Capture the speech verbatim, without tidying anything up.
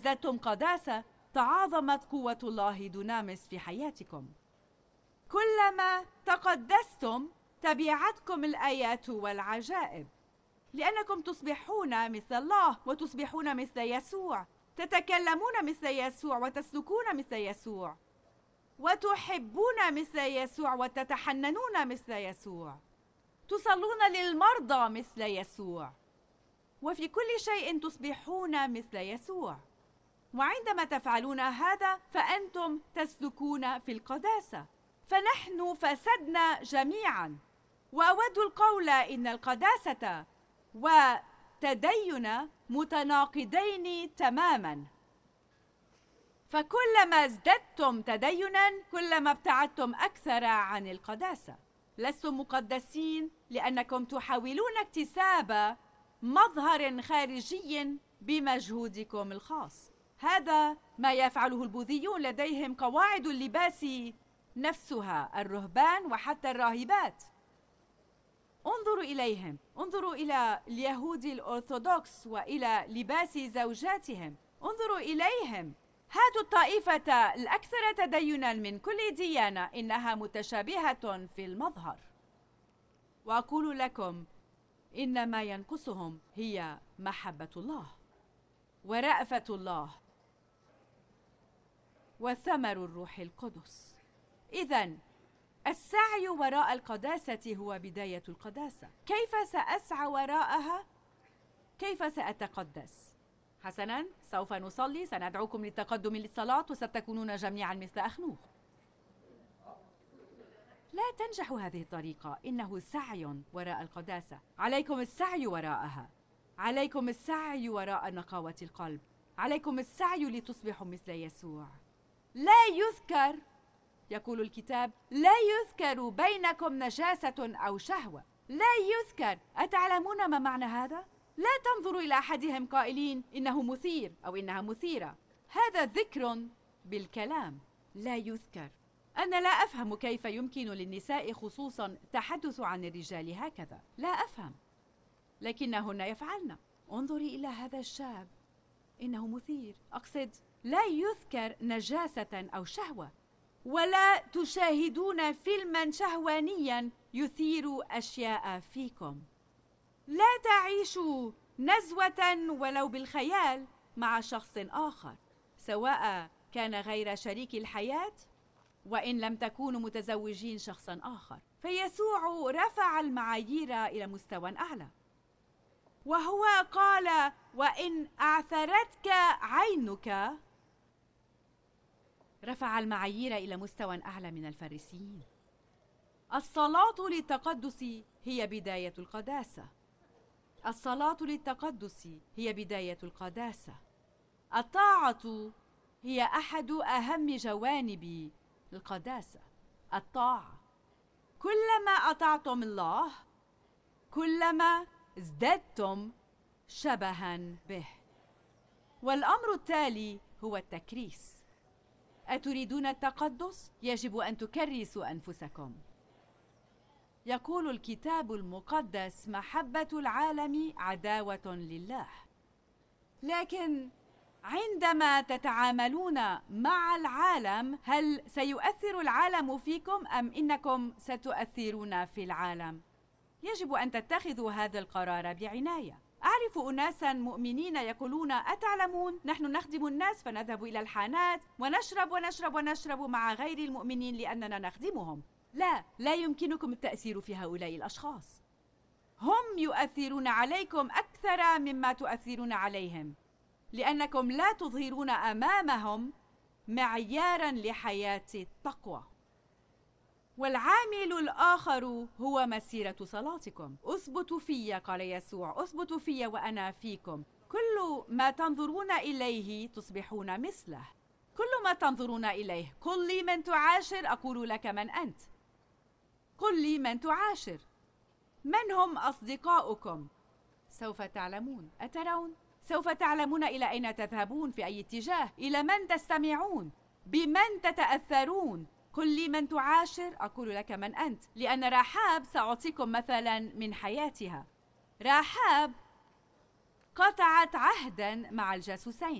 ازددتم قداسة تعاظمت قوة الله دونامس في حياتكم. كلما تقدستم تبعتكم الآيات والعجائب، لأنكم تصبحون مثل الله وتصبحون مثل يسوع، تتكلمون مثل يسوع وتسلكون مثل يسوع، وتحبون مثل يسوع وتتحننون مثل يسوع، تصلون للمرضى مثل يسوع، وفي كل شيء تصبحون مثل يسوع. وعندما تفعلون هذا فأنتم تسلكون في القداسة. فنحن فسدنا جميعا، وأود القول إن القداسة وتدين متناقضين تماما. فكلما ازددتم تدينا كلما ابتعدتم أكثر عن القداسة. لستم مقدسين لأنكم تحاولون اكتساب مظهر خارجي بمجهودكم الخاص. هذا ما يفعله البوذيون، لديهم قواعد اللباس نفسها، الرهبان وحتى الراهبات. انظروا إليهم، انظروا إلى اليهود الأرثوذكس وإلى لباس زوجاتهم، انظروا إليهم. هاتوا الطائفة الأكثر تديناً من كل ديانة، إنها متشابهة في المظهر. وأقول لكم إن ما ينقصهم هي محبة الله ورأفة الله وثمر الروح القدس. إذن السعي وراء القداسة هو بداية القداسة. كيف سأسعى وراءها؟ كيف سأتقدس؟ حسناً، سوف نصلي، سندعوكم للتقدم للصلاة وستكونون جميعاً مثل أخنوخ. لا تنجح هذه الطريقة، إنه سعي وراء القداسة. عليكم السعي وراءها، عليكم السعي وراء نقاوة القلب، عليكم السعي لتصبحوا مثل يسوع. لا يذكر، يقول الكتاب، لا يذكر بينكم نجاسة أو شهوة. لا يذكر. أتعلمون ما معنى هذا؟ لا تنظروا إلى أحدهم قائلين إنه مثير أو إنها مثيرة. هذا ذكر بالكلام، لا يذكر. أنا لا أفهم كيف يمكن للنساء خصوصاً التحدث عن الرجال هكذا. لا أفهم، لكنهن يفعلن. انظري إلى هذا الشاب، إنه مثير. أقصد لا يذكر نجاسة أو شهوة، ولا تشاهدون فيلماً شهوانياً يثير أشياء فيكم. لا تعيشوا نزوة ولو بالخيال مع شخص آخر، سواء كان غير شريك الحياة وإن لم تكونوا متزوجين شخصاً آخر. فيسوع رفع المعايير إلى مستوى أعلى، وهو قال: وإن أعثرتك عينك. رفع المعايير إلى مستوى أعلى من الفريسيين. الصلاة للتقدس هي بداية القداسة. الصلاة للتقدس هي بداية القداسة. الطاعة هي أحد أهم جوانب القداسة. الطاعة، كلما أطعتم الله كلما ازددتم شبها به. والأمر التالي هو التكريس. أتريدون التقدس؟ يجب أن تكرسوا أنفسكم. يقول الكتاب المقدس: محبة العالم عداوة لله. لكن عندما تتعاملون مع العالم، هل سيؤثر العالم فيكم أم إنكم ستؤثرون في العالم؟ يجب أن تتخذوا هذا القرار بعناية. أعرف أناساً مؤمنين يقولون: أتعلمون، نحن نخدم الناس فنذهب إلى الحانات ونشرب ونشرب ونشرب مع غير المؤمنين لأننا نخدمهم. لا، لا يمكنكم التأثير في هؤلاء الأشخاص. هم يؤثرون عليكم أكثر مما تؤثرون عليهم، لأنكم لا تظهرون أمامهم معياراً لحياة التقوى. والعامل الآخر هو مسيرة صلاتكم. أثبتوا في، قال يسوع، أثبتوا في وأنا فيكم. كل ما تنظرون إليه تصبحون مثله. كل ما تنظرون إليه. قل لي من تعاشر، أقول لك من أنت. قل لي من تعاشر. من هم أصدقاؤكم؟ سوف تعلمون. أترون؟ سوف تعلمون إلى أين تذهبون، في أي اتجاه، إلى من تستمعون، بمن تتأثرون. قل لي من تعاشر، أقول لك من أنت. لأن رحاب، سأعطيكم مثلا من حياتها. رحاب قطعت عهدا مع الجاسوسين.